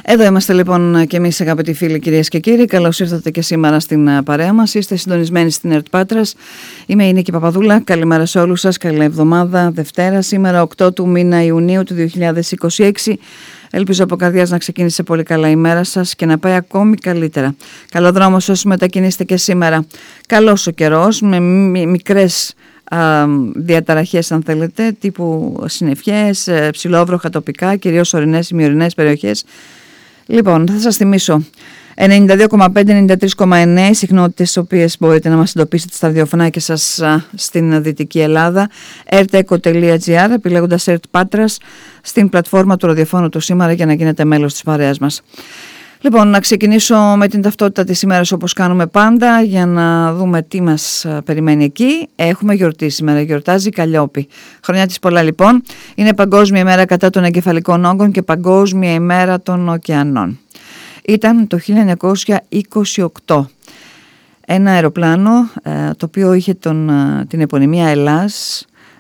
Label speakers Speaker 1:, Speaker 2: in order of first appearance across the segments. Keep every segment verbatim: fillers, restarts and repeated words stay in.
Speaker 1: Εδώ είμαστε λοιπόν και εμείς, αγαπητοί φίλοι, κυρίες και κύριοι. Καλώς ήρθατε και σήμερα στην παρέα μας. Είστε συντονισμένοι στην ΕΡΤ Πάτρας. Είμαι η Νίκη Παπαδούλα. Καλημέρα σε όλους σας. Καλή εβδομάδα. Δευτέρα, σήμερα οκτώ του μήνα Ιουνίου του δύο χιλιάδες είκοσι έξι. Ελπίζω από καρδιάς να ξεκίνησε πολύ καλά η μέρα σας και να πάει ακόμη καλύτερα. Καλό δρόμο σε όσους μετακινήσετε και σήμερα. Καλός ο καιρός, με μικρές α, διαταραχές αν θέλετε, τύπου συννεφιές, ψηλόβροχα τοπικά, κυρίως ορεινές ή μειωρινές περιοχές. Λοιπόν, θα σας θυμίσω ενενήντα δύο κόμμα πέντε ενενήντα τρία κόμμα εννέα οι συχνότητες στις οποίες μπορείτε να μας εντοπίσετε στα ραδιοφωνάκια σας α, στην Δυτική Ελλάδα. ερτέκο τελεία τζι άρ, επιλέγοντας ΕΡΤ Πάτρας στην πλατφόρμα του ραδιοφώνου του σήμερα για να γίνετε μέλος της παρέας μας. Λοιπόν, να ξεκινήσω με την ταυτότητα της ημέρας όπως κάνουμε πάντα για να δούμε τι μας περιμένει εκεί. Έχουμε γιορτή σήμερα, γιορτάζει η Καλλιόπη. Χρονιά της πολλά λοιπόν. Είναι Παγκόσμια ημέρα κατά των εγκεφαλικών όγκων και Παγκόσμια ημέρα των ωκεανών. Ήταν το χίλια εννιακόσια είκοσι οκτώ. Ένα αεροπλάνο το οποίο είχε τον, την επωνυμία Ελλάς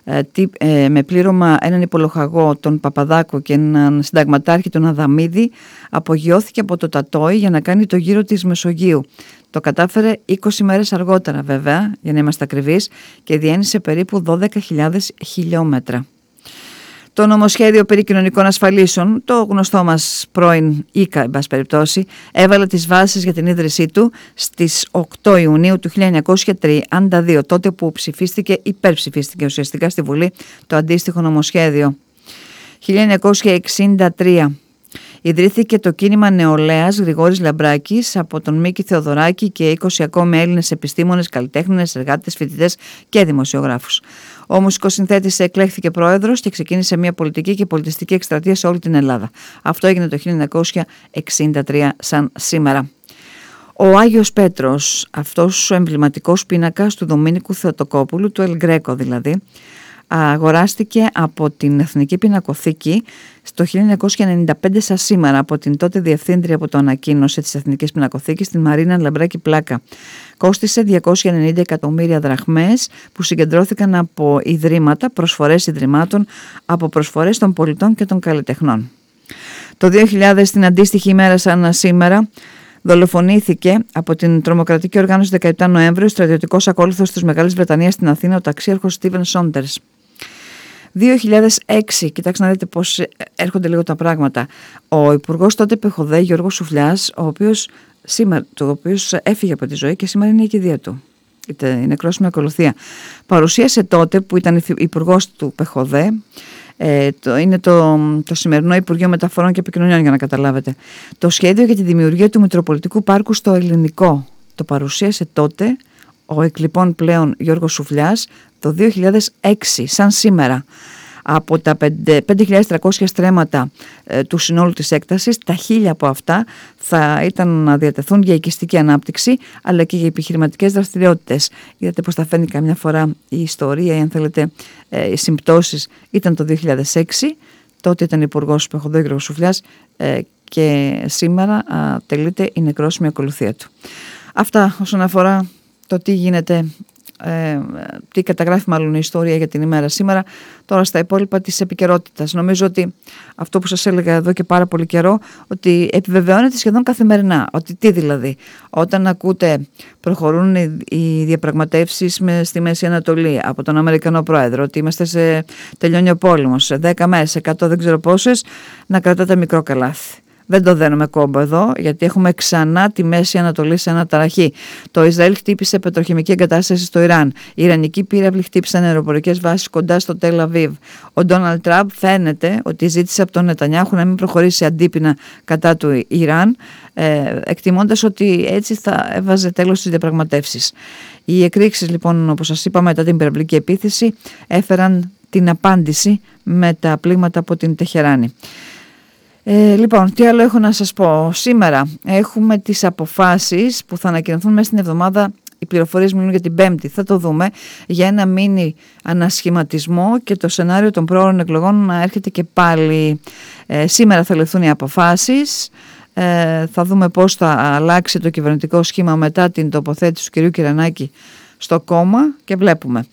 Speaker 1: με πλήρωμα έναν υπολοχαγό τον Παπαδάκο και έναν συνταγματάρχη τον Αδαμίδη απογειώθηκε από το Τατόι για να κάνει το γύρο της Μεσογείου. Το κατάφερε είκοσι μέρες αργότερα βέβαια, για να είμαστε ακριβείς, και διένυσε περίπου δώδεκα χιλιάδες χιλιόμετρα. Το νομοσχέδιο περί κοινωνικών ασφαλίσεων, το γνωστό μας πρώην ΙΚΑ, εν πάση περιπτώσει, έβαλε τις βάσεις για την ίδρυσή του στις οκτώ Ιουνίου του χίλια εννιακόσια τριάντα δύο, τότε που ψηφίστηκε, υπερψηφίστηκε ουσιαστικά στη Βουλή το αντίστοιχο νομοσχέδιο. χίλια εννιακόσια εξήντα τρία. Ιδρύθηκε το κίνημα νεολαίας Γρηγόρης Λαμπράκης από τον Μίκη Θεοδωράκη και είκοσι ακόμη Έλληνες επιστήμονες, καλλιτέχνες, εργάτες, φοιτητές και δημοσιογράφους. Ο μουσικός συνθέτης εκλέχθηκε πρόεδρος και ξεκίνησε μια πολιτική και πολιτιστική εκστρατεία σε όλη την Ελλάδα. Αυτό έγινε το χίλια εννιακόσια εξήντα τρία σαν σήμερα. Ο Άγιος Πέτρος, αυτός ο εμβληματικός πίνακας του Δομήνικου Θεοτοκόπουλου, του Ελ Γκρέκο δηλαδή, αγοράστηκε από την Εθνική Πινακοθήκη στο χίλια εννιακόσια ενενήντα πέντε σαν σήμερα από την τότε διευθύντρια που το ανακοίνωσε της Εθνικής Πινακοθήκης, την Μαρίνα Λαμπράκη Πλάκα. Κόστισε διακόσια ενενήντα εκατομμύρια δραχμές που συγκεντρώθηκαν από ιδρύματα, προσφορές ιδρυμάτων, από προσφορές των πολιτών και των καλλιτεχνών. Το δύο χιλιάδες, την αντίστοιχη ημέρα σαν σήμερα, δολοφονήθηκε από την τρομοκρατική οργάνωση δεκαεπτά Νοέμβριου στρατιωτικός ακόλουθος της Μεγάλης Βρετανίας στην Αθήνα, ο ταξίαρχος Στίβεν Σόντερς. δύο χιλιάδες έξι, κοιτάξτε να δείτε πώς έρχονται λίγο τα πράγματα. Ο υπουργός τότε Πεχωδέ, Γιώργος Σουφλιάς, ο οποίος σήμερα, το οποίος έφυγε από τη ζωή και σήμερα είναι η κηδεία του. Είναι νεκρός με ακολουθία. Παρουσίασε τότε, που ήταν υπουργός του Πεχωδέ, Ε, το, είναι το, το σημερινό Υπουργείο Μεταφορών και Επικοινωνιών, για να καταλάβετε, το σχέδιο για τη δημιουργία του Μητροπολιτικού Πάρκου στο Ελληνικό. Το παρουσίασε τότε ο εκλειπών πλέον Γιώργος Σουφλιάς το δύο χιλιάδες έξι σαν σήμερα. Από τα πέντε χιλιάδες τριακόσια στρέμματα ε, του συνόλου της έκτασης, τα χίλια από αυτά θα ήταν να διατεθούν για οικιστική ανάπτυξη αλλά και για επιχειρηματικές δραστηριότητες. Είδατε πως θα φαίνει καμιά φορά η ιστορία ή αν θέλετε ε, οι συμπτώσεις. Ήταν το δύο χιλιάδες έξι, τότε ήταν υπουργός Πεχωδό Γιώργος Σουφλιάς ε, και σήμερα α, τελείται η νεκρόσιμη ακολουθία του. Αυτά όσον αφορά το τι γίνεται. Ε, τι καταγράφει μάλλον η ιστορία για την ημέρα σήμερα. Τώρα στα υπόλοιπα της επικαιρότητας, νομίζω ότι αυτό που σας έλεγα εδώ και πάρα πολύ καιρό, ότι επιβεβαιώνεται σχεδόν καθημερινά. Ότι τι δηλαδή, όταν ακούτε προχωρούν οι διαπραγματεύσεις με, στη Μέση Ανατολή από τον Αμερικανό Πρόεδρο, ότι είμαστε σε τελειώνει ο πόλεμος, σε δέκα μέρες, σε εκατό δεν ξέρω πόσες, να κρατάτε μικρό καλάθι. Δεν το δένουμε κόμπο εδώ, γιατί έχουμε ξανά τη Μέση Ανατολή σε αναταραχή. Το Ισραήλ χτύπησε πετροχημική εγκατάσταση στο Ιράν. Οι Ιρανικοί πύραυλοι χτύπησαν αεροπορικές βάσεις κοντά στο Τελ Αβίβ. Ο Ντόναλντ Τραμπ φαίνεται ότι ζήτησε από τον Νετανιάχου να μην προχωρήσει αντίπεινα κατά του Ιράν, ε, εκτιμώντας ότι έτσι θα έβαζε τέλος στις διαπραγματεύσεις. Οι εκρήξεις λοιπόν, όπως σας είπα, μετά την πυραυλική επίθεση έφεραν την απάντηση με τα πλήγματα από την Τεχεράνη. Ε, λοιπόν, τι άλλο έχω να σας πω. Σήμερα έχουμε τις αποφάσεις που θα ανακοινωθούν μέσα στην εβδομάδα. Οι πληροφορίες μιλούν για την Πέμπτη. Θα το δούμε για ένα μίνι ανασχηματισμό και το σενάριο των πρόωρων εκλογών να έρχεται και πάλι. Ε, σήμερα θα ληφθούν οι αποφάσεις. Ε, θα δούμε πώς θα αλλάξει το κυβερνητικό σχήμα μετά την τοποθέτηση του κυρίου Κυρανάκη στο κόμμα και βλέπουμε.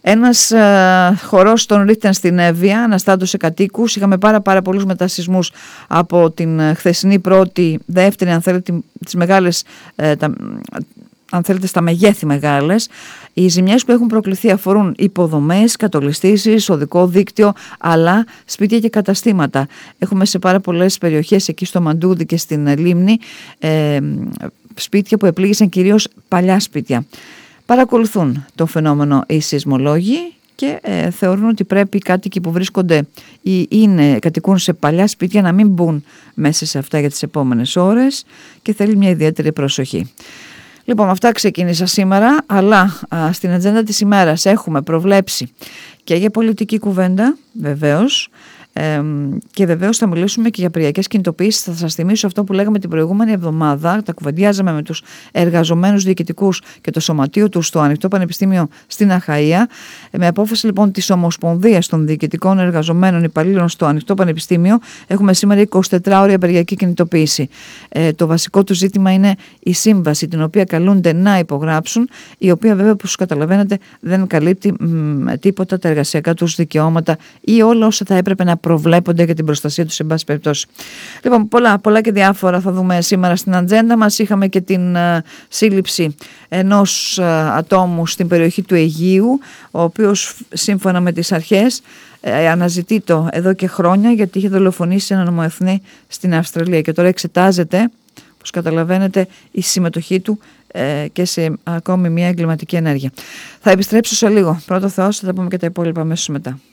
Speaker 1: Ένας ε, χορός των Ρίχτεν στην Εύβοια αναστάτωσε κατοίκους. Είχαμε πάρα πάρα πολλούς μετασυσμούς από την χθεσινή πρώτη, δεύτερη αν θέλετε τις μεγάλες, ε, τα, αν θέλετε στα μεγέθη μεγάλες. Οι ζημιές που έχουν προκληθεί αφορούν υποδομές, κατολιστήσεις, οδικό δίκτυο, αλλά σπίτια και καταστήματα. Έχουμε σε πάρα πολλές περιοχές εκεί στο Μαντούδι και στην Λίμνη ε, σπίτια που επλήγησαν, κυρίως παλιά σπίτια. Παρακολουθούν το φαινόμενο οι σεισμολόγοι και ε, θεωρούν ότι πρέπει οι κάτοικοι που βρίσκονται ή είναι, κατοικούν σε παλιά σπίτια να μην μπουν μέσα σε αυτά για τις επόμενες ώρες και θέλει μια ιδιαίτερη προσοχή. Λοιπόν, αυτά ξεκίνησα σήμερα, αλλά α, στην ατζέντα της ημέρας έχουμε προβλέψει και για πολιτική κουβέντα, βεβαίως, ε, και βεβαίως θα μιλήσουμε και για απεργιακές κινητοποιήσεις. Θα σας θυμίσω αυτό που λέγαμε την προηγούμενη εβδομάδα, τα κουβεντιάζαμε με τους εργαζομένους διοικητικούς και το σωματείο τους στο Ανοιχτό Πανεπιστήμιο στην Αχαΐα. Με απόφαση λοιπόν της Ομοσπονδίας των Διοικητικών Εργαζομένων Υπαλλήλων στο Ανοιχτό Πανεπιστήμιο, έχουμε σήμερα εικοσιτετράωρη απεργιακή κινητοποίηση. Ε, το βασικό του ζήτημα είναι η σύμβαση, την οποία καλούνται να υπογράψουν, η οποία βέβαια, όπως καταλαβαίνετε, δεν καλύπτει μ, τίποτα τα εργασιακά τους δικαιώματα ή όλα όσα θα έπρεπε να προβλέπονται για την προστασία τους, σε πάση περιπτώσει. Λοιπόν, πολλά, πολλά και διάφορα θα δούμε σήμερα στην ατζέντα μας. Είχαμε και την uh, σύλληψη ενός uh, ατόμου στην περιοχή του Αιγείου, ο οποίος σύμφωνα με τις αρχές ε, αναζητείτο εδώ και χρόνια γιατί είχε δολοφονήσει έναν ομοεθνή στην Αυστραλία και τώρα εξετάζεται, όπως καταλαβαίνετε, η συμμετοχή του ε, και σε ακόμη μια εγκληματική ενέργεια. Θα επιστρέψω σε λίγο. Πρώτο Θεός, θα τα πούμε και τα υπόλοιπα αμέσως μετά.